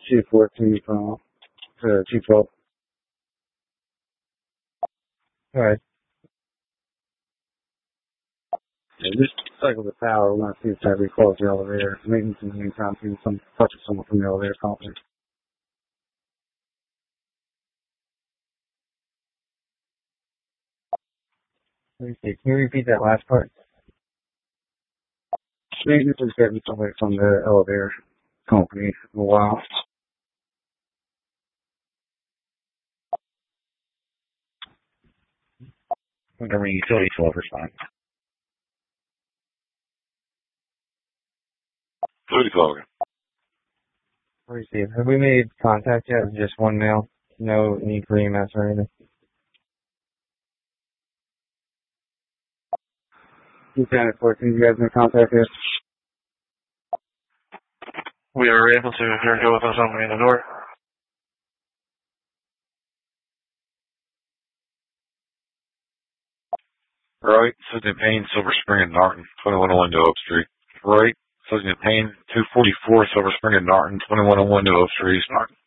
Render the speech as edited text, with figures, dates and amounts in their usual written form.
214 from 212. Alright. Yeah, just cycle the power. We want to see if that recalls the elevator. Maintenance in the meantime, see some touch of someone from the elevator company. Can you repeat that last part? Maintenance is getting somebody from the elevator company for a while. Whatever utility 12 respond. Utility 12. Receive. Have we made contact yet? Just one mail? No need for EMS or anything? Lieutenant 14, you guys make contact yet? We are able to. If you're good with us opening the door. Right, Sergeant Payne, Silver Spring and Norton, 2101 Oak Street. Right, Sergeant Payne, 244 Silver Spring and Norton, 2101 Oak Street, Norton.